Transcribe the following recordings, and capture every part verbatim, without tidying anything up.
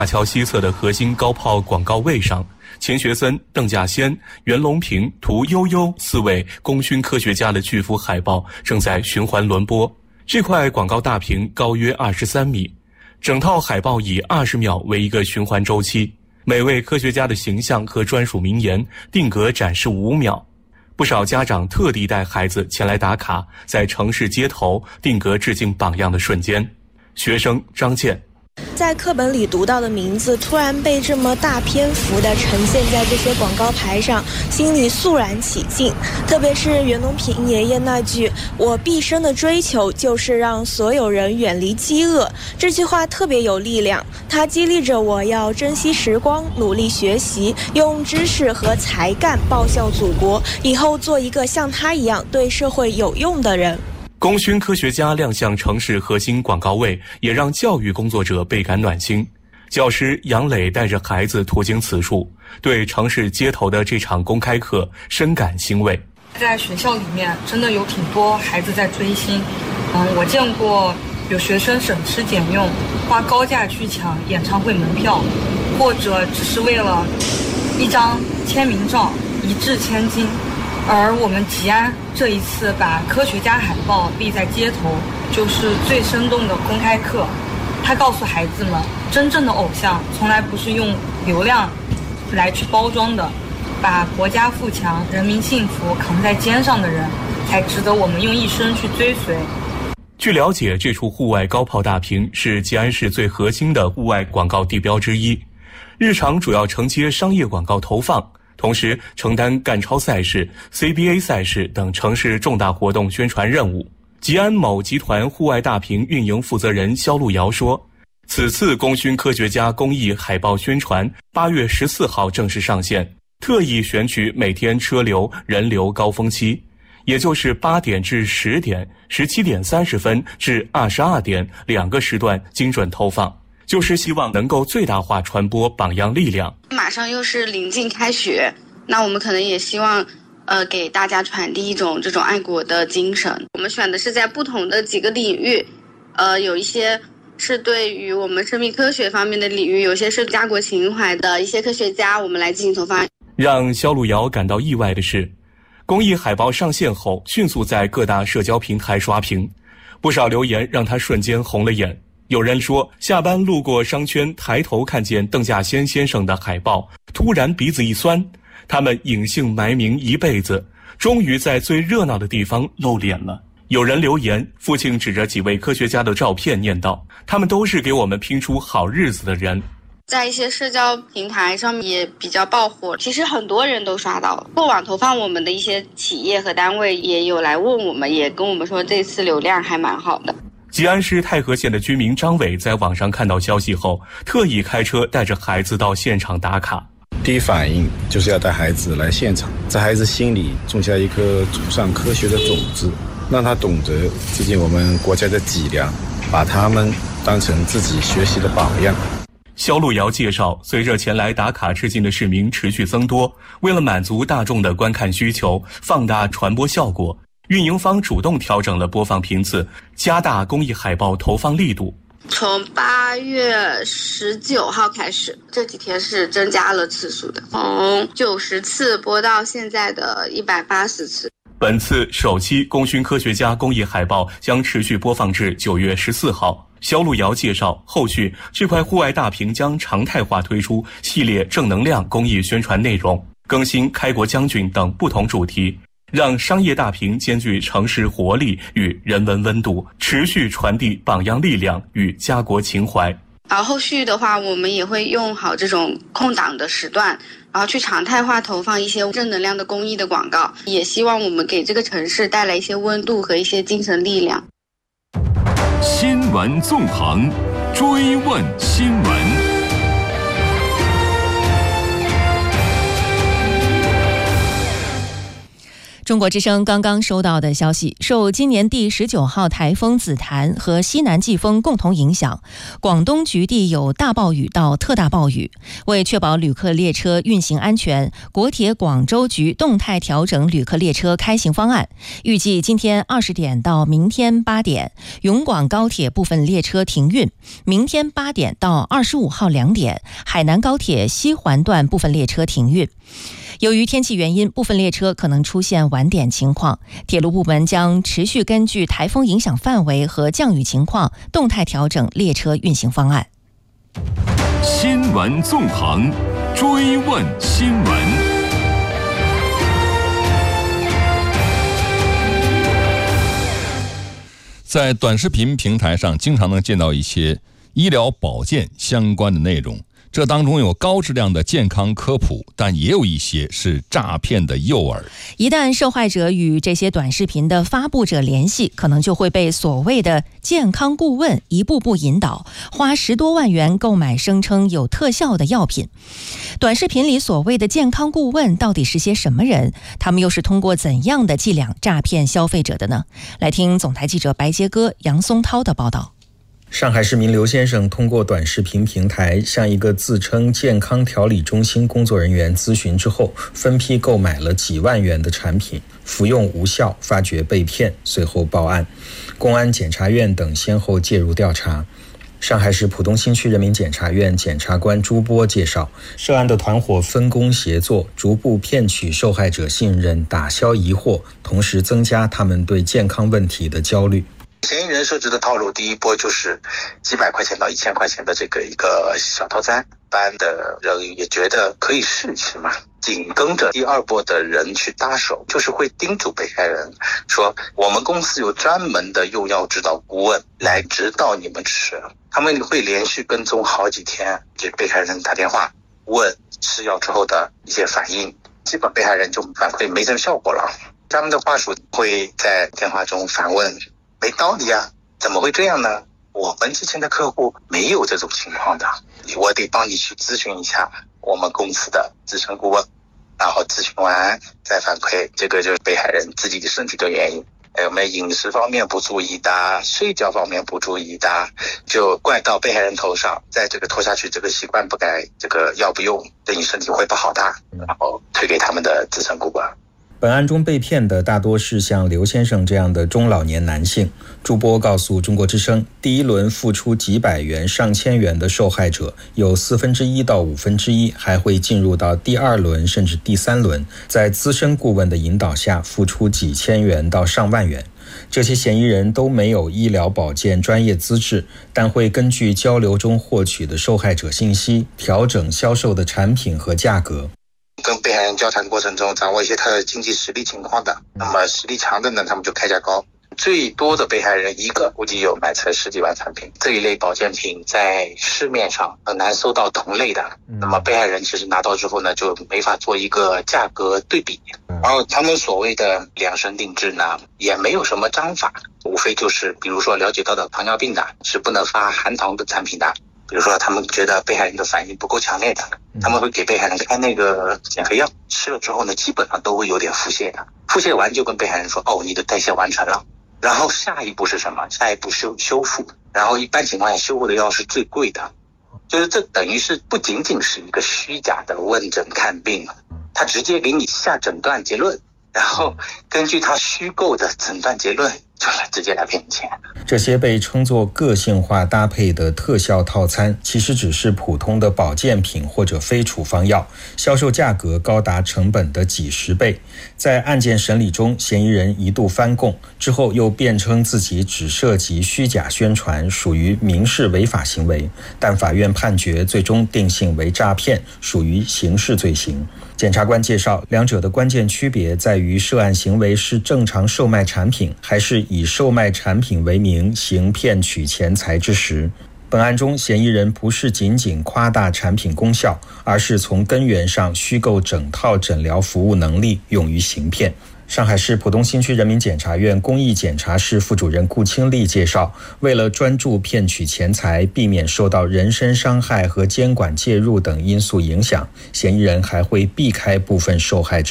大桥西侧的核心高炮广告位上，钱学森、邓稼先、袁隆平、屠呦呦四位功勋科学家的巨幅海报正在循环轮播。这块广告大屏高约二十三米，整套海报以二十秒为一个循环周期，每位科学家的形象和专属名言定格展示五秒。不少家长特地带孩子前来打卡，在城市街头定格致敬榜样的瞬间。学生张健， 在课本里读到的名字突然被这么大篇幅地呈现在这些广告牌上，心里肃然起敬。特别是袁隆平爷爷那句我毕生的追求就是让所有人远离饥饿，这句话特别有力量，它激励着我要珍惜时光，努力学习，用知识和才干报效祖国，以后做一个像他一样对社会有用的人。 功勋科学家亮相城市核心广告位，也让教育工作者倍感暖心。教师杨磊带着孩子途经此处，对城市街头的这场公开课深感欣慰。 在学校里面真的有挺多孩子在追星，嗯，我见过有学生省吃俭用，花高价去抢演唱会门票，或者只是为了一张签名照一掷千金。而我们吉安这一次把科学家海报立在街头，就是最生动的公开课。他告诉孩子们，真正的偶像从来不是用流量来去包装的，把国家富强、人民幸福扛在肩上的人，才值得我们用一生去追随。 据了解，这处户外高炮大屏是吉安市最核心的户外广告地标之一，日常主要承接商业广告投放，同时承担赣超赛事、C B A 赛事等城市重大活动宣传任务。吉安某集团户外大屏运营负责人肖路遥说，此次功勋科学家公益海报宣传八月十四号正式上线，特意选取每天车流人流高峰期，也就是八点至十点、十七点三十分至二十二点两个时段精准投放，就是希望能够最大化传播榜样力量。 马上又是临近开学，那我们可能也希望呃，给大家传递一种这种爱国的精神。我们选的是在不同的几个领域，呃，有一些是对于我们生命科学方面的领域，有些是家国情怀的一些科学家，我们来进行投放。 让肖路遥感到意外的是，公益海报上线后迅速在各大社交平台刷屏，不少留言让他瞬间红了眼。有人说，下班路过商圈，抬头看见邓稼先先生的海报，突然鼻子一酸。他们隐姓埋名一辈子，终于在最热闹的地方露脸了。有人留言，父亲指着几位科学家的照片念道，他们都是给我们拼出好日子的人。 在一些社交平台上面也比较爆火，其实很多人都刷到了。过往投放我们的一些企业和单位也有来问我们，也跟我们说这次流量还蛮好的。 吉安市太和县的居民张伟在网上看到消息后，特意开车带着孩子到现场打卡。 第一反应就是要带孩子来现场，在孩子心里种下一颗崇尚科学的种子，让他懂得致敬我们国家的脊梁，把他们当成自己学习的榜样。 肖路遥介绍，随着前来打卡致敬的市民持续增多，为了满足大众的观看需求，放大传播效果，运营方主动调整了播放频次，加大公益海报投放力度。 从八月十九号开始，这几天是增加了次数的，从九十次播到现在的一百八十次。 本次首期功勋科学家公益海报将持续播放至九月十四号。肖路遥介绍，后续这块户外大屏将常态化推出系列正能量公益宣传内容，更新开国将军等不同主题，让商业大屏兼具城市活力与人文温度，持续传递榜样力量与家国情怀。 然后后续的话，我们也会用好这种空档的时段，然后去常态化投放一些正能量的公益的广告，也希望我们给这个城市带来一些温度和一些精神力量。 新闻纵横，追问新闻。 中中国之声刚刚收到的消息，受今年第十九号台风紫檀和西南季风共同影响，广东局地有大暴雨到特大暴雨。为确保旅客列车运行安全，国铁广州局动态调整旅客列车开行方案，预计今天二十点到明天八点，永广高铁部分列车停运；明天八点到二十五号两点，海南高铁西环段部分列车停运。由于天气原因，部分列车可能出现晚点情况，铁路部门将持续根据台风影响范围和降雨情况，动态调整列车运行方案。 新闻纵横，追问新闻。 在短视频平台上，经常能见到一些医疗保健相关的内容。这当中有高质量的健康科普，但也有一些是诈骗的诱饵。 一旦受害者与这些短视频的发布者联系，可能就会被所谓的健康顾问一步步引导，花十多万元购买声称有特效的药品。短视频里所谓的健康顾问到底是些什么人？他们又是通过怎样的伎俩诈骗消费者的呢？来听总台记者白杰哥、杨松涛的报道。 上海市民刘先生通过短视频平台向一个自称健康调理中心工作人员咨询之后，分批购买了几万元的产品，服用无效，发觉被骗，随后报案。公安、检察院等先后介入调查。上海市浦东新区人民检察院检察官朱波介绍，涉案的团伙分工协作，逐步骗取受害者信任，打消疑惑，同时增加他们对健康问题的焦虑。 嫌疑人设置的套路，第一波就是几百块钱到一千块钱的这个一个小套餐，一般的人也觉得可以试一试嘛。紧跟着第二波的人去搭手，就是会叮嘱被害人说，我们公司有专门的用药指导顾问来指导你们吃，他们会连续跟踪好几天，给被害人打电话问吃药之后的一些反应，基本被害人就反馈没什么效果了。他们的话术会在电话中反问，没道理啊，怎么会这样呢？我们之前的客户没有这种情况的，我得帮你去咨询一下我们公司的资深顾问，然后咨询完再反馈，这个就是被害人自己的身体的原因，还有没有饮食方面不注意的，睡觉方面不注意的，就怪到被害人头上，在这个拖下去这个习惯不改，这个药不用，对你身体会不好的，然后推给他们的资深顾问。 本案中被骗的大多是像刘先生这样的中老年男性。朱波告诉中国之声，第一轮付出几百元、上千元的受害者有四分之一到五分之一还会进入到第二轮甚至第三轮，在资深顾问的引导下付出几千元到上万元。这些嫌疑人都没有医疗保健专业资质，但会根据交流中获取的受害者信息，调整销售的产品和价格。 跟被害人交谈过程中掌握一些他的经济实力情况的，那么实力强的呢，他们就开价高。最多的被害人一个估计有买才十几万产品，这一类保健品在市面上很难搜到同类的，那么被害人其实拿到之后呢，就没法做一个价格对比。然后他们所谓的量身定制呢，也没有什么章法，无非就是比如说了解到的糖尿病的是不能发含糖的产品的，比如说他们觉得被害人的反应不够强烈的，他们会给被害人开那个减肥药，吃了之后呢，基本上都会有点腹泻的，腹泻完就跟被害人说，哦，你的代谢完成了。然后下一步是什么？下一步修修复，然后一般情况下修复的药是最贵的，就是这等于是不仅仅是一个虚假的问诊看病，他直接给你下诊断结论，然后根据他虚构的诊断结论就来直接来骗钱。 这些被称作个性化搭配的特效套餐，其实只是普通的保健品或者非处方药，销售价格高达成本的几十倍。在案件审理中，嫌疑人一度翻供，之后又辩称自己只涉及虚假宣传，属于民事违法行为，但法院判决最终定性为诈骗，属于刑事罪行。检察官介绍，两者的关键区别在于涉案行为是正常售卖产品，还是以售卖产品为名行骗取钱财之实。本案中，嫌疑人不是仅仅夸大产品功效，而是从根源上虚构整套诊疗服务能力，用于行骗。上海市浦东新区人民检察院公益检察室副主任顾清丽介绍，为了专注骗取钱财，避免受到人身伤害和监管介入等因素影响，嫌疑人还会避开部分受害者。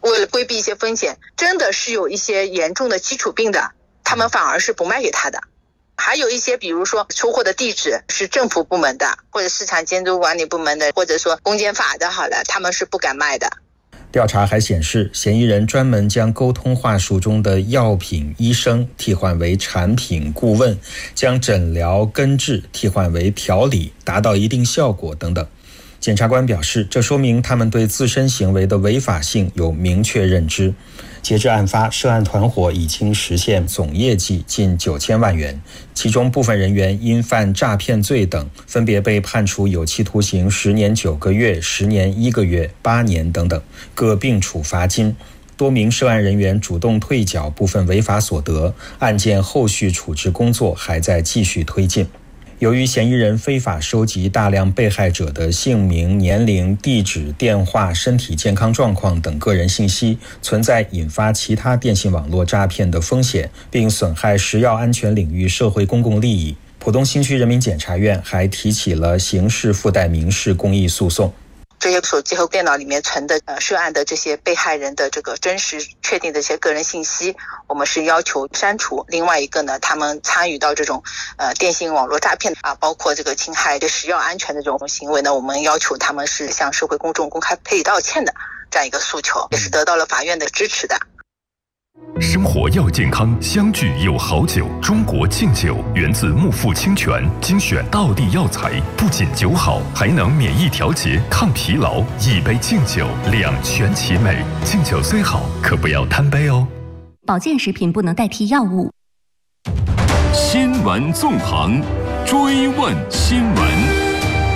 为了规避一些风险，真的是有一些严重的基础病的，他们反而是不卖给他的。还有一些比如说出货的地址是政府部门的，或者市场监督管理部门的，或者说公检法的，好了，他们是不敢卖的。 调查还显示，嫌疑人专门将沟通话术中的药品医生替换为产品顾问，将诊疗根治替换为调理，达到一定效果等等。检察官表示，这说明他们对自身行为的违法性有明确认知。截至案发，涉案团伙已经实现总业绩近九千万元，其中部分人员因犯诈骗罪等，分别被判处有期徒刑十年九个月、十年一个月、八年等等，各并处罚金。多名涉案人员主动退缴部分违法所得，案件后续处置工作还在继续推进。由于嫌疑人非法收集大量被害者的姓名、年龄、地址、电话、身体健康状况等个人信息，存在引发其他电信网络诈骗的风险，并损害食药安全领域社会公共利益。浦东新区人民检察院还提起了刑事附带民事公益诉讼。 这些手机和电脑里面存的呃涉案的这些被害人的这个真实确定的一些个人信息，我们是要求删除。另外一个呢，他们参与到这种呃电信网络诈骗啊，包括这个侵害对食药安全的这种行为呢，我们要求他们是向社会公众公开赔礼道歉的这样一个诉求，也是得到了法院的支持的。 生活要健康，相聚有好酒。中国敬酒源自木富清泉，精选道地药材，不仅酒好，还能免疫调节、抗疲劳。一杯敬酒，两全其美。敬酒虽好，可不要贪杯哦。 保健食品不能代替药物。 新闻纵横，追问新闻。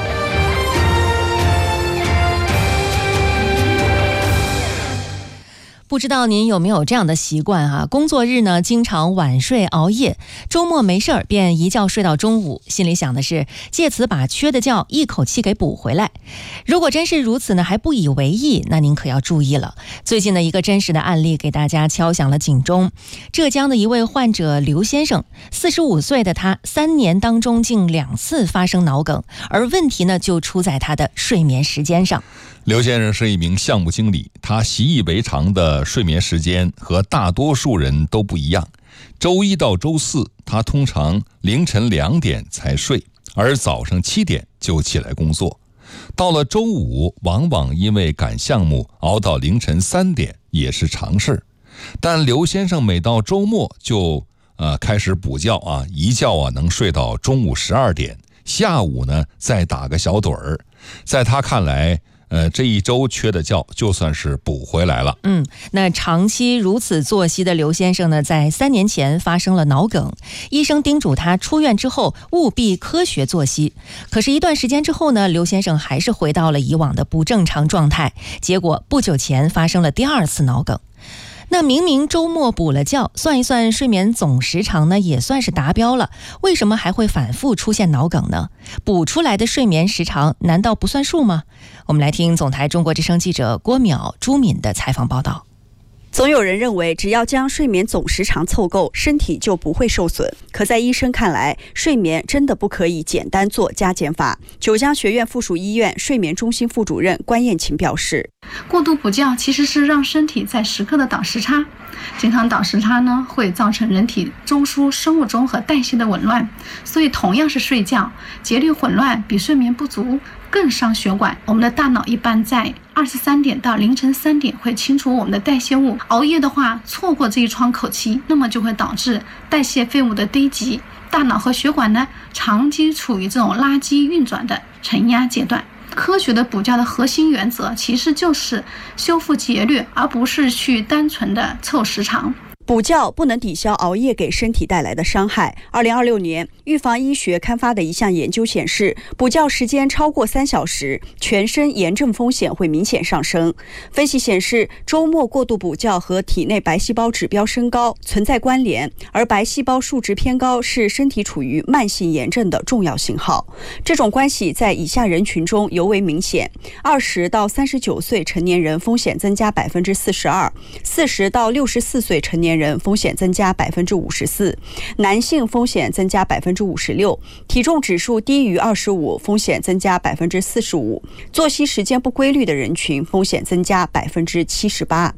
不知道您有没有这样的习惯啊？工作日呢，经常晚睡熬夜，周末没事儿便一觉睡到中午，心里想的是借此把缺的觉一口气给补回来。如果真是如此呢，还不以为意，那您可要注意了。最近的一个真实的案例给大家敲响了警钟。浙江的一位患者刘先生，四十五岁的他，三年当中竟两次发生脑梗，而问题呢就出在他的睡眠时间上。 刘先生是一名项目经理，他习以为常的睡眠时间和大多数人都不一样。周一到周四，他通常凌晨两点才睡，而早上七点就起来工作。到了周五，往往因为赶项目熬到凌晨三点也是常事。但刘先生每到周末就呃开始补觉啊，一觉啊能睡到中午十二点，下午呢再打个小盹儿。在他看来，呃，这一周缺的觉就算是补回来了。 嗯，那长期如此作息的刘先生呢，在三年前发生了脑梗，医生叮嘱他出院之后务必科学作息。可是，一段时间之后呢，刘先生还是回到了以往的不正常状态，结果不久前发生了第二次脑梗。那明明周末补了觉，算一算睡眠总时长呢，也算是达标了，为什么还会反复出现脑梗呢？补出来的睡眠时长难道不算数吗？我们来听总台中国之声记者郭淼、朱敏的采访报道。 总有人认为，只要将睡眠总时长凑够，身体就不会受损。可在医生看来，睡眠真的不可以简单做加减法。九江学院附属医院睡眠中心副主任关燕琴表示， 过度补觉其实是让身体在时刻的倒时差，经常倒时差呢，会造成人体中枢、生物钟和代谢的紊乱。所以同样是睡觉，节律混乱比睡眠不足更伤血管。我们的大脑一般在二十三点到凌晨三点会清除我们的代谢物，熬夜的话错过这一窗口期，那么就会导致代谢废物的堆积，大脑和血管呢长期处于这种垃圾运转的承压阶段。科学的补觉的核心原则其实就是修复节律，而不是去单纯的凑时长。 补觉不能抵消熬夜给身体带来的伤害。二零二六年，预防医学刊发的一项研究显示，补觉时间超过三小时，全身炎症风险会明显上升。分析显示，周末过度补觉和体内白细胞指标升高存在关联，而白细胞数值偏高是身体处于慢性炎症的重要信号。这种关系在以下人群中尤为明显：二十到三十九岁成年人风险增加百分之四十二，四十到六十四岁成年人人风险增加百分之五十四，男性风险增加百分之五十六，体重指数低于二十五，风险增加百分之四十五，作息时间不规律的人群风险增加百分之七十八。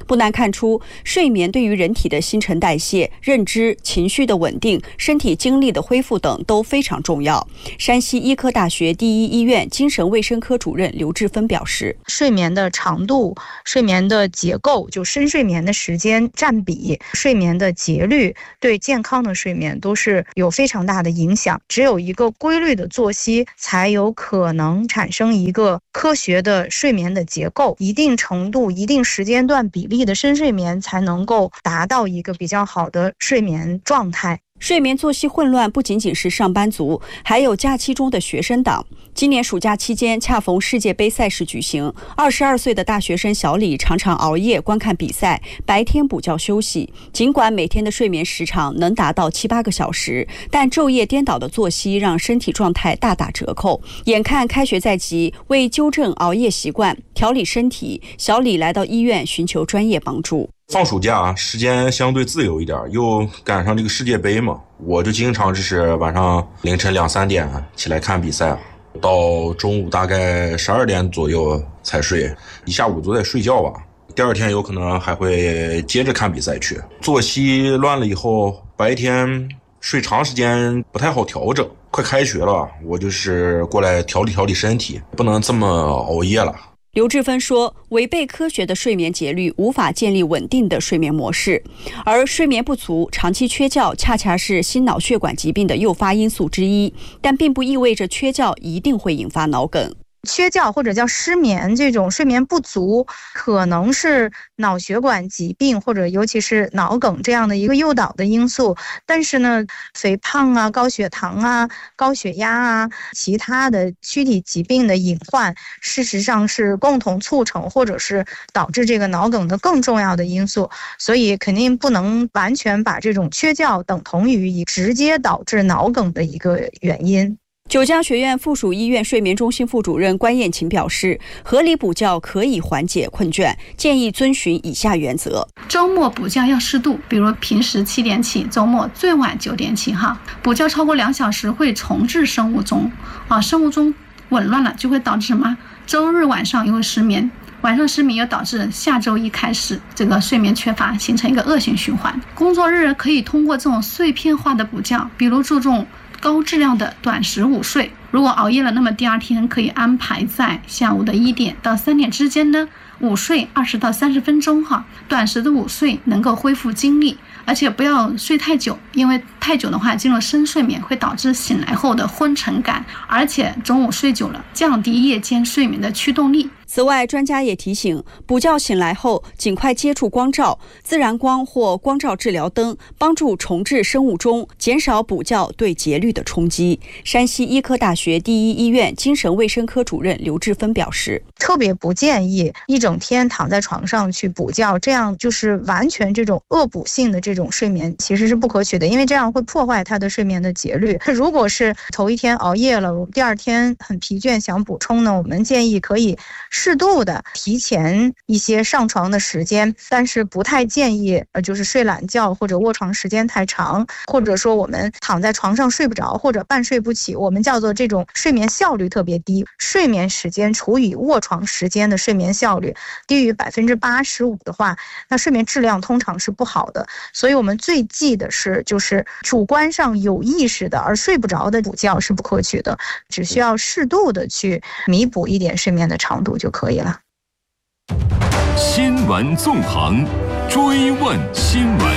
不难看出，睡眠对于人体的新陈代谢、认知、情绪的稳定、身体精力的恢复等都非常重要。山西医科大学第一医院精神卫生科主任刘志芬表示， 睡眠的长度、睡眠的结构，就深睡眠的时间占比、睡眠的节律，对健康的睡眠都是有非常大的影响。只有一个规律的作息，才有可能产生一个科学的睡眠的结构，一定程度、一定时间段比例的深睡眠才能够达到一个比较好的睡眠状态。 睡眠作息混乱不仅仅是上班族，还有假期中的学生党。今年暑假期间恰逢世界杯赛事举行，二十二岁的大学生小李常常熬夜观看比赛，白天补觉休息。尽管每天的睡眠时长能达到七八个小时，但昼夜颠倒的作息让身体状态大打折扣。眼看开学在即，为纠正熬夜习惯、调理身体，小李来到医院寻求专业帮助。 放暑假时间相对自由一点，又赶上这个世界杯嘛，我就经常就是晚上凌晨两三点起来看比赛，到中午大概十二点左右才睡，一下午都在睡觉吧。第二天有可能还会接着看比赛去。作息乱了以后，白天睡长时间不太好调整。快开学了，我就是过来调理调理身体，不能这么熬夜了。 刘志芬说，违背科学的睡眠节律无法建立稳定的睡眠模式，而睡眠不足、长期缺觉恰恰是心脑血管疾病的诱发因素之一，但并不意味着缺觉一定会引发脑梗。 缺觉或者叫失眠，这种睡眠不足可能是脑血管疾病或者尤其是脑梗这样的一个诱导的因素。但是呢，肥胖啊、高血糖啊、高血压啊，其他的躯体疾病的隐患，事实上是共同促成或者是导致这个脑梗的更重要的因素。所以肯定不能完全把这种缺觉等同于以直接导致脑梗的一个原因。 九江学院附属医院睡眠中心副主任关燕琴表示，合理补觉可以缓解困倦，建议遵循以下原则： 周末补觉要适度，比如平时七点起，周末最晚九点起哈。补觉超过两小时会重置生物钟啊，生物钟紊乱了就会导致什么？周日晚上又会失眠。晚上失眠又导致下周一开始这个睡眠缺乏，形成一个恶性循环。工作日可以通过这种碎片化的补觉，比如注重高质量的短时午睡。如果熬夜了，那么第二天可以安排在下午的一点到三点之间呢，午睡二十到三十分钟哈。短时的午睡能够恢复精力，而且不要睡太久，因为太久的话进入深睡眠会导致醒来后的昏沉感，而且中午睡久了降低夜间睡眠的驱动力。 此外，专家也提醒，补觉醒来后尽快接触光照、自然光或光照治疗灯，帮助重置生物钟，减少补觉对节律的冲击。山西医科大学第一医院精神卫生科主任刘志芬表示， 特别不建议一整天躺在床上去补觉，这样就是完全这种恶补性的这种睡眠其实是不可取的，因为这样会破坏他的睡眠的节律。如果是头一天熬夜了，第二天很疲倦想补充呢，我们建议可以适度的提前一些上床的时间，但是不太建议呃就是睡懒觉或者卧床时间太长，或者说我们躺在床上睡不着或者半睡不起，我们叫做这种睡眠效率特别低，睡眠时间除以卧床时间的睡眠效率低于百分之八十五的话，那睡眠质量通常是不好的。所以我们最忌的是就是主观上有意识的而睡不着的补觉是不可取的，只需要适度的去弥补一点睡眠的长度就可以了。 新闻纵横，追问新闻。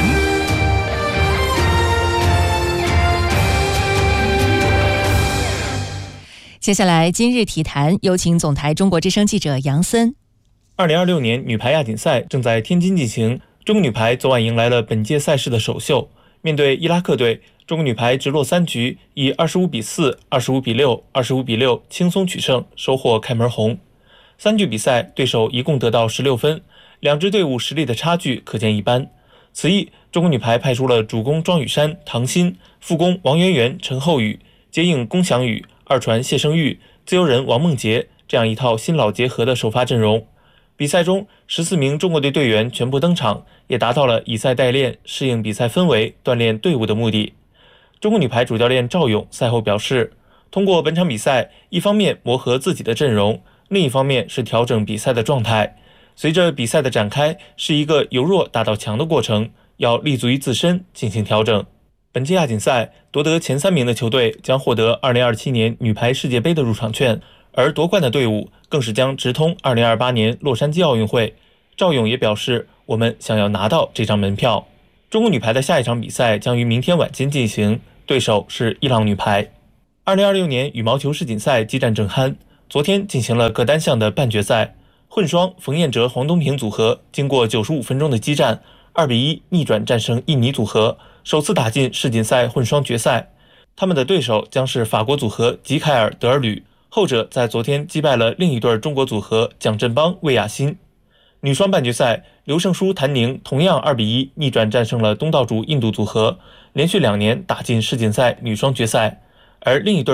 接下来今日体坛，有请总台中国之声记者杨森。 二零二六年女排亚锦赛正在天津进行，中国女排昨晚迎来了本届赛事的首秀，面对伊拉克队，中国女排直落三局，以二十五比四、二十五比六、二十五比六轻松取胜，收获开门红。三局比赛，对手一共得到十六分，两支队伍实力的差距可见一斑。此役，中国女排派出了主攻庄雨珊、唐鑫，副攻王媛媛、陈厚宇，接应龚翔宇、二传谢生玉、自由人王梦洁，这样一套新老结合的首发阵容。比赛中，十四名中国队队员全部登场，也达到了以赛代练、适应比赛氛围、锻炼队伍的目的。中国女排主教练赵勇赛后表示，通过本场比赛，一方面磨合自己的阵容，另一方面是调整比赛的状态。 随着比赛的展开，是一个由弱打到强的过程，要立足于自身进行调整。本届亚锦赛夺得前三名的球队将获得二零二七年女排世界杯的入场券，而夺冠的队伍更是将直通二零二八年洛杉矶奥运会。赵勇也表示，我们想要拿到这张门票。中国女排的下一场比赛将于明天晚间进行，对手是伊朗女排。二零二六年羽毛球世锦赛激战正酣，昨天进行了各单项的半决赛，混双冯彦哲、黄东萍组合经过九十五分钟的激战，二比一逆转战胜印尼组合，首次打进世锦赛混双决赛。他们的对手将是法国组合吉凯尔·德尔吕，后者在昨天击败了另一对中国组合蒋振邦、魏雅欣。女双半决赛，刘胜书、谭宁同样二比一逆转战胜了东道主印度组合，连续两年打进世锦赛女双决赛。而另一对